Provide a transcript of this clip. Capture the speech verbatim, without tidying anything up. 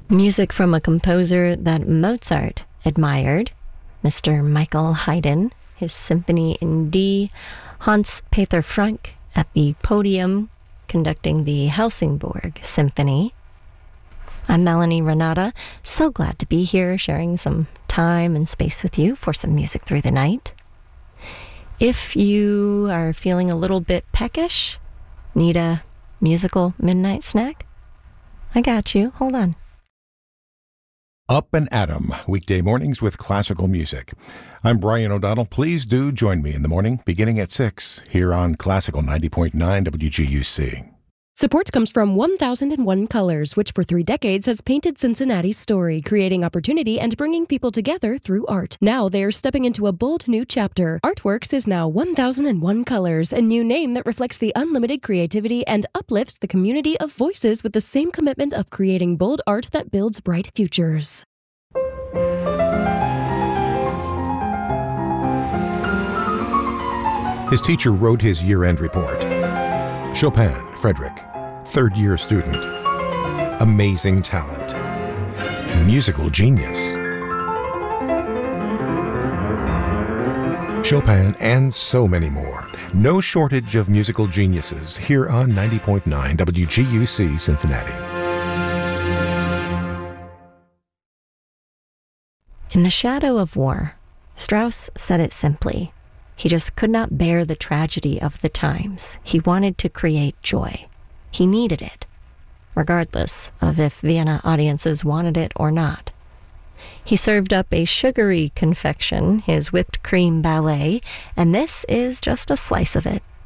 Music from a composer that Mozart admired, Mister Michael Haydn, his Symphony in D, Hans Peter Frank at the podium conducting the Helsingborg Symphony. I'm Melanie Renata, so glad to be here sharing some time and space with you for some music through the night. If you are feeling a little bit peckish, need a musical midnight snack, I got you. Hold on. Up and Atom, weekday mornings with classical music. I'm Brian O'Donnell. Please do join me in the morning, beginning at six, here on Classical ninety point nine W G U C. Support comes from one thousand one Colors, which for three decades has painted Cincinnati's story, creating opportunity and bringing people together through art. Now they are stepping into a bold new chapter. Artworks is now one thousand one Colors, a new name that reflects the unlimited creativity and uplifts the community of voices with the same commitment of creating bold art that builds bright futures. His teacher wrote his year-end report. Chopin, Frederick, third-year student, amazing talent, musical genius. Chopin and so many more. No shortage of musical geniuses here on ninety point nine W G U C Cincinnati. In the shadow of war, Strauss said it simply. He just could not bear the tragedy of the times. He wanted to create joy. He needed it, regardless of if Vienna audiences wanted it or not. He served up a sugary confection, his whipped cream ballet, and this is just a slice of it.